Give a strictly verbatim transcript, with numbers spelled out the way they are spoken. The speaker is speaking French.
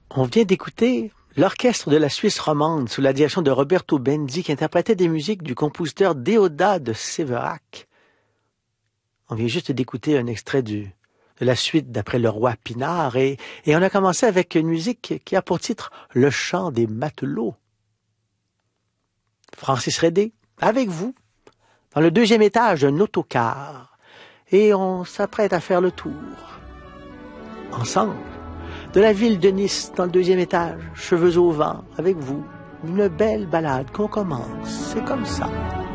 On vient d'écouter l'orchestre de la Suisse romande sous la direction de Roberto Benzi qui interprétait des musiques du compositeur Déodat de Séverac. On vient juste d'écouter un extrait du, de la suite d'après le roi Pinard et, et on a commencé avec une musique qui a pour titre Le chant des matelots. Francis Redé, avec vous, dans le deuxième étage d'un autocar et on s'apprête à faire le tour. Ensemble. De la ville de Nice, dans le deuxième étage, cheveux au vent, avec vous, une belle balade qu'on commence, c'est comme ça.